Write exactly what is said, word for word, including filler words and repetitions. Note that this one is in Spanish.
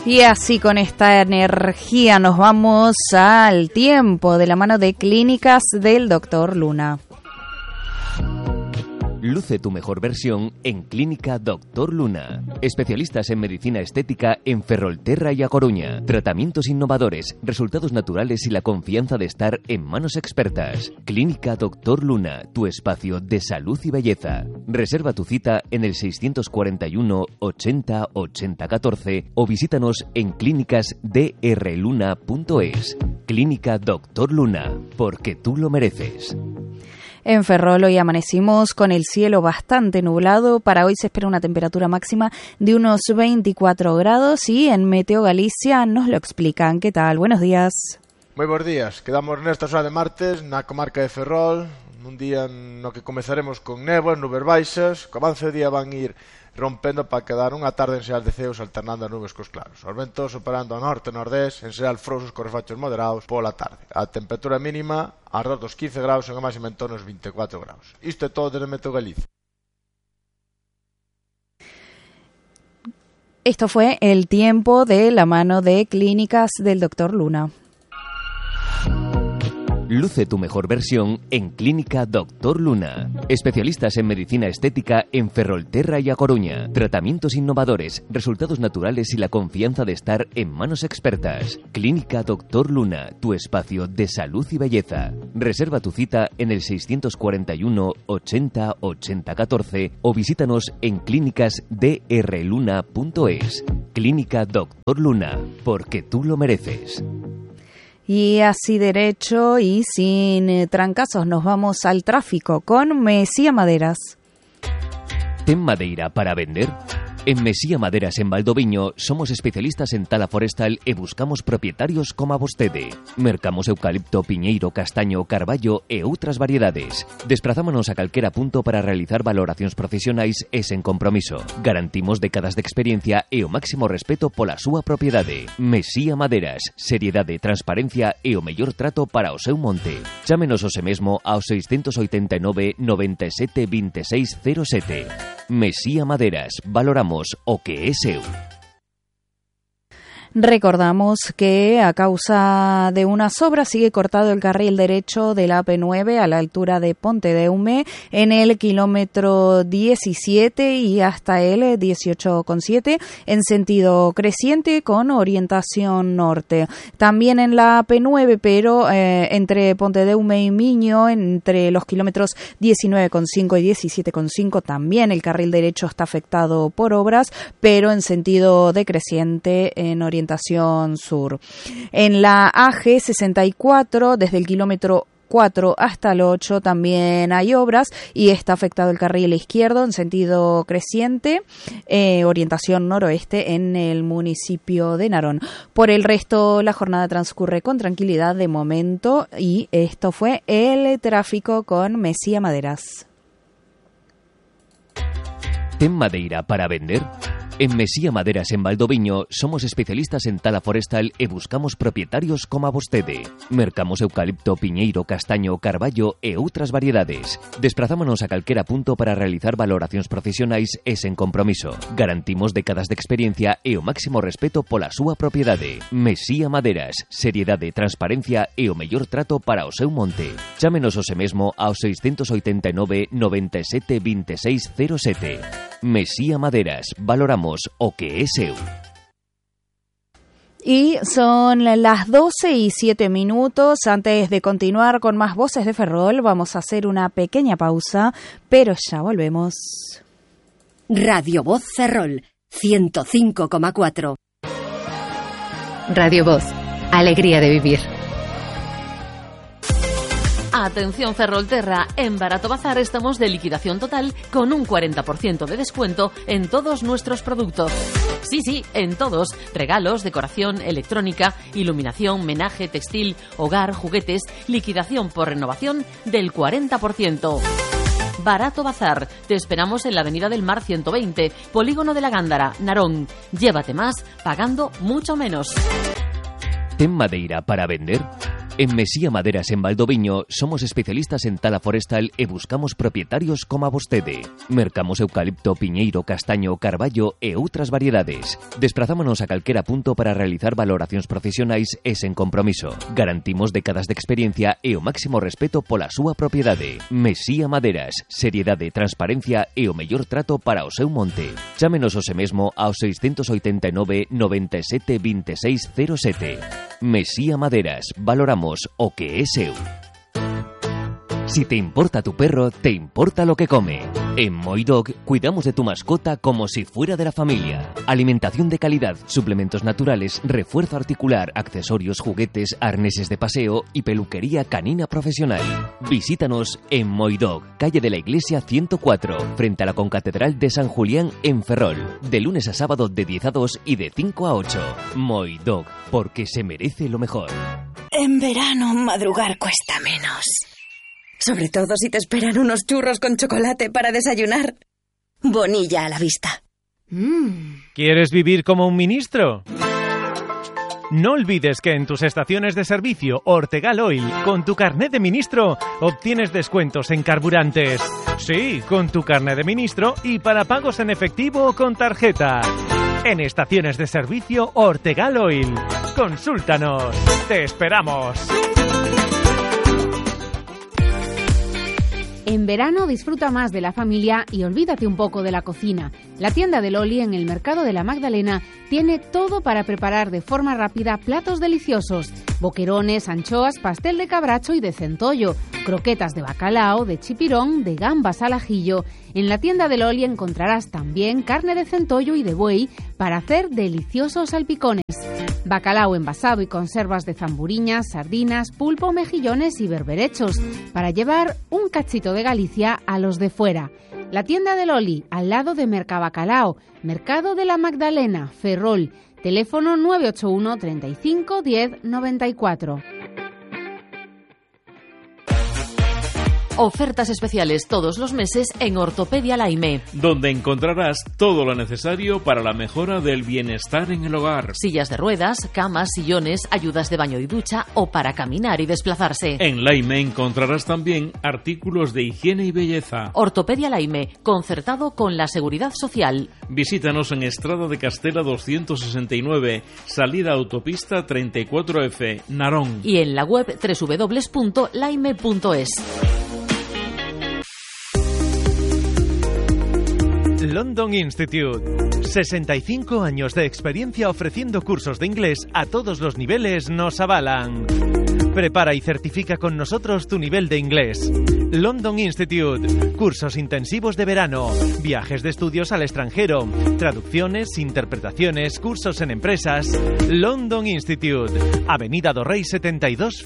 Y así con esta energía nos vamos al tiempo de la mano de Clínicas del doctor Luna. Luce tu mejor versión en Clínica doctor Luna. Especialistas en medicina estética en Ferrolterra y A Coruña. Tratamientos innovadores, resultados naturales y la confianza de estar en manos expertas. Clínica doctor Luna, tu espacio de salud y belleza. Reserva tu cita en el seiscientos cuarenta y uno ochenta ochenta catorce o visítanos en clínicas d r luna punto es. Clínica doctor Luna, porque tú lo mereces. En Ferrol hoy amanecimos con el cielo bastante nublado. Para hoy se espera una temperatura máxima de unos veinticuatro grados y en Meteo Galicia nos lo explican. ¿Qué tal? Buenos días. Moi bons días. Quedamos nesta hora de martes na comarca de Ferrol, nun día no que comezaremos con néboas, nubes baixas. Co avance do día van ir rompendo para quedar unha tarde en xeral de ceos alternando a nubes cos claros. Os ventos operando ao norte e nordés, en xeral frouxos cos refachos moderados pola tarde. A temperatura mínima arredor dos quince graus e a máxima en torno aos veinticuatro graus. Isto é todo desde Meteo Galicia. Esto fue el tiempo de la mano de Clínicas del doctor Luna. Luce tu mejor versión en Clínica doctor Luna. Especialistas en medicina estética en Ferrolterra y A Coruña. Tratamientos innovadores, resultados naturales y la confianza de estar en manos expertas. Clínica doctor Luna, tu espacio de salud y belleza. Reserva tu cita en el seiscientos cuarenta y uno ochenta ochenta catorce o visítanos en clínicas d r luna punto es. Clínica doctor Luna, porque tú lo mereces. Y así derecho y sin eh, trancazos nos vamos al tráfico con Mesía Maderas. ¿Ten madeira para vender? En Mesía Maderas en Valdoviño somos especialistas en tala forestal e buscamos propietarios como a vostede. Mercamos eucalipto, piñeiro, castaño, carballo e outras variedades. Desprazámonos a calquera punto para realizar valoracións profesionais e sen compromiso. Garantimos décadas de experiencia e o máximo respeto pola súa propiedade. Mesía Maderas, seriedade, transparencia e o mellor trato para o seu monte. Chámenos hoxe mesmo ao seiscentos oitenta e nove noventa e sete vinte e seis cero sete. Mesía Maderas, valoramos o que é seu. Recordamos que a causa de unas obras sigue cortado el carril derecho de la A P nueve a la altura de Pontedeume en el kilómetro diecisiete y hasta el dieciocho coma siete en sentido creciente con orientación norte. También en la A P nueve, pero eh, entre Pontedeume y Miño, entre los kilómetros diecinueve coma cinco y diecisiete coma cinco, también el carril derecho está afectado por obras, pero en sentido decreciente en orientación sur. En la A G sesenta y cuatro, desde el kilómetro cuatro hasta el ocho también hay obras y está afectado el carril izquierdo en sentido creciente, eh, orientación noroeste en el municipio de Narón. Por el resto, la jornada transcurre con tranquilidad de momento y esto fue el tráfico con Mesía Maderas. ¿Ten madeira para vender? En Mesía Maderas en Valdoviño somos especialistas en tala forestal e buscamos propietarios como a vostede. Mercamos eucalipto, piñeiro, castaño, carballo e outras variedades. Desprazámonos a calquera punto para realizar valoracións profesionais e sen compromiso. Garantimos décadas de experiencia e o máximo respeto pola súa propiedade. Mesía Maderas, seriedade, transparencia e o mellor trato para o seu monte. Chámenos hoxe mesmo ao seiscentos oitenta e nove noventa e sete vinte e seis cero sete. Mesía Maderas, valoramos o que é seu. Y son las doce y siete minutos. Antes de continuar con más voces de Ferrol, vamos a hacer una pequeña pausa, pero ya volvemos. Radio Voz Ferrol, ciento cinco coma cuatro. Radio Voz, alegría de vivir. Atención Ferrolterra, en Barato Bazar estamos de liquidación total con un cuarenta por ciento de descuento en todos nuestros productos. Sí, sí, en todos. Regalos, decoración, electrónica, iluminación, menaje, textil, hogar, juguetes, liquidación por renovación del cuarenta por ciento. Barato Bazar. Te esperamos en la Avenida del Mar ciento veinte, Polígono de la Gándara, Narón. Llévate más pagando mucho menos. ¿Ten madeira para vender? En Mesía Maderas en Valdoviño somos especialistas en tala forestal e buscamos propietarios como a vostede. Mercamos eucalipto, piñeiro, castaño, carballo e outras variedades. Desprazámonos a calquera punto para realizar valoracións profesionais e sen compromiso. Garantimos décadas de experiencia e o máximo respeto pola súa propiedade. Mesía Maderas, seriedade, transparencia e o mellor trato para o seu monte. Chámenos hoxe mesmo ao seiscentos oitenta e nove, noventa e sete, vinte e seis, cero sete. Mesía Maderas, valoramos o que é seu. Si te importa tu perro, te importa lo que come. En Moidog cuidamos de tu mascota como si fuera de la familia. Alimentación de calidad, suplementos naturales, refuerzo articular, accesorios, juguetes, arneses de paseo y peluquería canina profesional. Visítanos en Moidog, calle de la Iglesia ciento cuatro, frente a la Concatedral de San Julián en Ferrol. De lunes a sábado de diez a dos y de cinco a ocho. Moidog, porque se merece lo mejor. En verano madrugar cuesta menos. Sobre todo si te esperan unos churros con chocolate para desayunar. Bonilla a la vista. Mm. ¿Quieres vivir como un ministro? No olvides que en tus estaciones de servicio Ortegal Oil, con tu carnet de ministro, obtienes descuentos en carburantes. Sí, con tu carnet de ministro y para pagos en efectivo o con tarjeta. En estaciones de servicio Ortegal Oil. Consúltanos. Te esperamos. En verano disfruta más de la familia y olvídate un poco de la cocina. La tienda de Loli en el Mercado de la Magdalena tiene todo para preparar de forma rápida platos deliciosos. Boquerones, anchoas, pastel de cabracho y de centollo, croquetas de bacalao, de chipirón, de gambas al ajillo. En la tienda de Loli encontrarás también carne de centollo y de buey para hacer deliciosos salpicones. Bacalao envasado y conservas de zamburiñas, sardinas, pulpo, mejillones y berberechos para llevar un cachito de Galicia a los de fuera. La tienda de Loli, al lado de Mercabacalao, Mercado de la Magdalena, Ferrol. Teléfono nueve ocho uno, treinta y cinco, diez, noventa y cuatro. Ofertas especiales todos los meses en Ortopedia Laime, donde encontrarás todo lo necesario para la mejora del bienestar en el hogar. Sillas de ruedas, camas, sillones, ayudas de baño y ducha o para caminar y desplazarse. En Laime encontrarás también artículos de higiene y belleza. Ortopedia Laime, concertado con la Seguridad Social. Visítanos en Estrada de Castela doscientos sesenta y nueve, salida autopista treinta y cuatro F, Narón. Y en la web doble u doble u doble u punto laime punto es. London Institute. sesenta y cinco años de experiencia ofreciendo cursos de inglés a todos los niveles nos avalan. Prepara y certifica con nosotros tu nivel de inglés. London Institute. Cursos intensivos de verano, viajes de estudios al extranjero, traducciones, interpretaciones, cursos en empresas. London Institute. Avenida do Rey setenta y dos.